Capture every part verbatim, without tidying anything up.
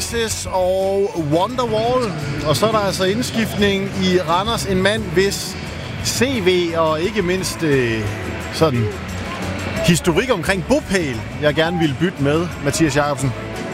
Oasis og Wonderwall. Og så er der altså indskiftning i Randers. En mand, hvis C V og ikke mindst øh, sådan historik omkring bopæl, jeg gerne ville bytte med, Mathias Jacobsen.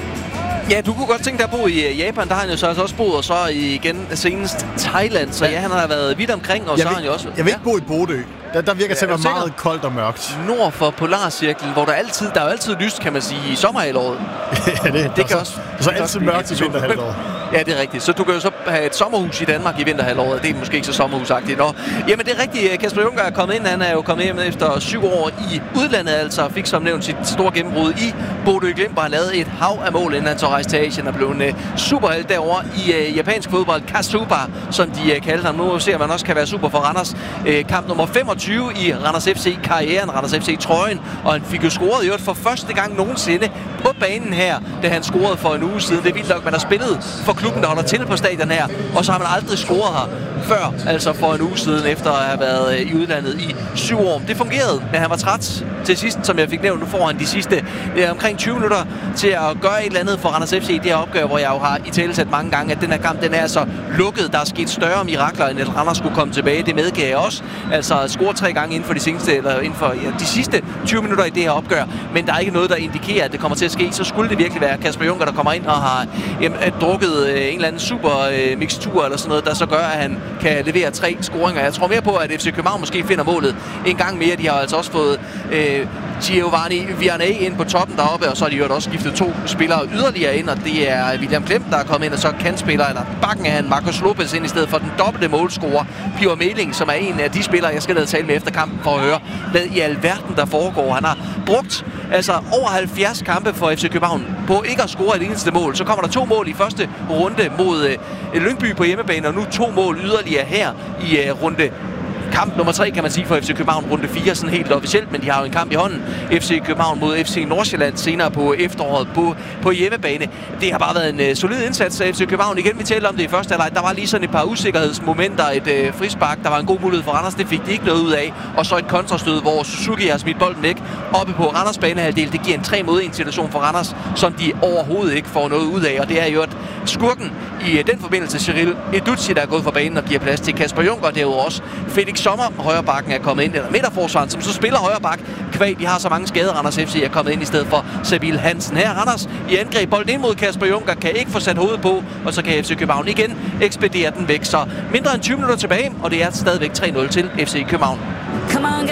Ja, du kunne godt tænke dig at bo i Japan. Der har han jo så altså også boet, og så igen senest Thailand. Så ja, ja han har været vidt omkring, og jeg så vil, har han jo også... Jeg vil ikke ja. bo i Bodø. Der, der virker ja, til at være meget koldt og mørkt. Nord for Polarcirklen, hvor der altid der er jo altid lyst, kan man sige, i sommerhalvåret. ja, det, det kan så, også... Så er altid mørkt i vinterhalvåret. Ja, det er rigtigt. Så du kan jo så have et sommerhus i Danmark i vinterhalvåret. Det er måske ikke så sommerhusagtigt. Nå, jamen det er rigtigt. Kasper Junker er kommet ind. Han er jo kommet hjem efter syv år i udlandet, altså fik som nævnt sit store gennembrud i Bodø Glimt, og han lavede et hav af mål, inden han så rejste til Asien og blev en uh, superhelt derovre i uh, japansk fodbold. Kasuba, som de uh, kaldte ham. Nu ser man også kan være super for Randers. Uh, kamp nummer femogtyve i Randers F C-karrieren, Randers F C-trøjen, og han fik jo scoret i øvrigt for første gang nogensinde på banen her, da han scorede for en uge siden. Det er vildt nok, man har spillet for klubben, der holder til på stadion her, og så har man aldrig scoret her før, altså for en uge siden, efter at have været i udlandet i syv år. Det fungerede, men han var træt til sidst, som jeg fik nævnt. Nu får han de sidste det er omkring tyve minutter til at gøre et eller andet for Randers F C i det her opgør, hvor jeg jo har i talesat mange gange, at den her kamp, den er så lukket. Der er sket større mirakler, end at Randers skulle komme tilbage. Det medgav jeg også. Altså at score tre gange inden for de seneste, eller inden for ja, de sidste tyve minutter i det her opgør. Men der er ikke noget, der indikerer, at det kommer til at ske. Så skulle det virkelig være Kasper Junker, der kommer ind og har jamen, drukket øh, en eller anden super øh, mixtur eller sådan noget, der så gør, at han kan levere tre scoringer. Jeg tror mere på, at F C København måske finder målet en gang mere. De har altså også fået øh, Giovanni Vianney ind på toppen deroppe, og så har de jo også skiftet to spillere yderligere ind, og det er William Klem, der er kommet ind, og så kan spiller eller bakken af han Marcos Lopez ind i stedet for den dobbelte målscorer, Pior Meling, som er en af de spillere, jeg skal ned og tale med efter kampen for at høre, hvad i alverden der foregår. Han har brugt altså over halvfjerds kampe for F C København på ikke at score et eneste mål. Så kommer der to mål i første runde mod øh, Lyngby på hjemmebane, og nu to mål yderligere her i øh, runde kamp nummer tre, kan man sige, for F C København, runde fire, sådan helt officielt, men de har jo en kamp i hånden. F C København mod F C Nordsjælland senere på efteråret på, på hjemmebane. Det har bare været en uh, solid indsats af F C København. Igen, vi talte om det i første halvleg. Der var lige sådan et par usikkerhedsmomenter, et uh, frispark. Der var en god mulighed for Randers, det fik de ikke noget ud af. Og så et kontrastød, hvor Suzuki har smidt bolden væk oppe på Randers banehalvdel. Det giver en tre mod en situation for Randers, som de overhovedet ikke får noget ud af. Og det er jo et skurken i uh, den forbindelse, Cyril Edutsi, der er gået fra banen og giver plads til Kasper Junker. Derudover også Felix Sommer, højrebakken, er kommet ind, eller midterforsvaren, som så spiller højreback. Kvæg, de har så mange skader. Randers F C er kommet ind i stedet for Sabil Hansen. Her Randers i angreb, bolden ind mod Kasper Junker, kan ikke få sat hovedet på, og så kan F C København igen ekspedere den væk. Så mindre end tyve minutter tilbage, og det er stadigvæk tre nul til F C København. Come on,